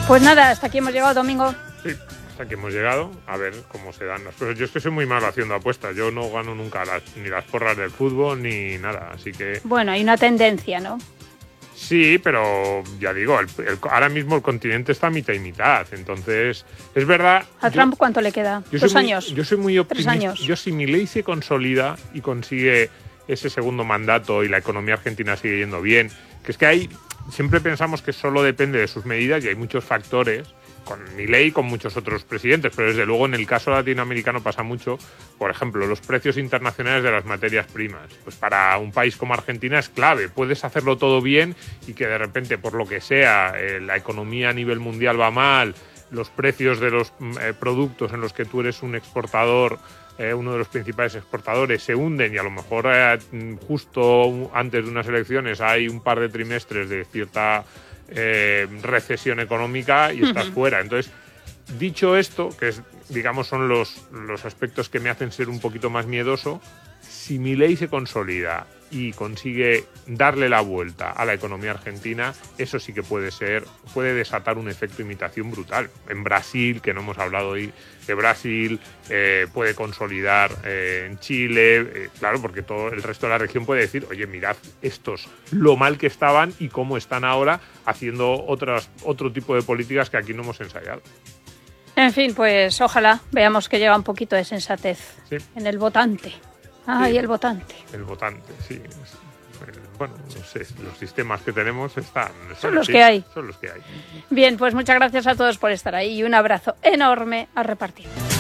Pues nada, hasta aquí hemos llegado, Domingo. Sí, hasta aquí hemos llegado. A ver cómo se dan las cosas. Yo es que soy muy malo haciendo apuestas. Yo no gano nunca ni las porras del fútbol ni nada. Así que... Bueno, hay una tendencia, ¿no? Sí, pero ya digo, ahora mismo el continente está mitad y mitad. Entonces, es verdad... ¿A Trump cuánto le queda? ¿2 años? Yo soy muy optimista. 3 años. Yo, si Milei se consolida y consigue ese segundo mandato y la economía argentina sigue yendo bien, que es que siempre pensamos que solo depende de sus medidas y hay muchos factores, con Milei y con muchos otros presidentes, pero desde luego en el caso latinoamericano pasa mucho. Por ejemplo, los precios internacionales de las materias primas. Pues para un país como Argentina es clave. Puedes hacerlo todo bien y que de repente, por lo que sea, la economía a nivel mundial va mal, los precios de los productos en los que tú eres un exportador, uno de los principales exportadores, se hunden y a lo mejor justo antes de unas elecciones hay un par de trimestres de cierta recesión económica y estás fuera. Entonces, dicho esto, que es, digamos, son los aspectos que me hacen ser un poquito más miedoso, si Milei se consolida y consigue darle la vuelta a la economía argentina, eso sí que puede desatar un efecto imitación brutal. En Brasil, que no hemos hablado hoy de Brasil, puede consolidar en Chile, claro, porque todo el resto de la región puede decir, oye, mirad estos lo mal que estaban y cómo están ahora haciendo otro tipo de políticas que aquí no hemos ensayado. En fin, pues ojalá veamos que llega un poquito de sensatez en el votante. Sí, el votante. El votante, sí. Bueno, no sé, los sistemas que tenemos son los que hay. Son los que hay. Bien, pues muchas gracias a todos por estar ahí y un abrazo enorme a repartir.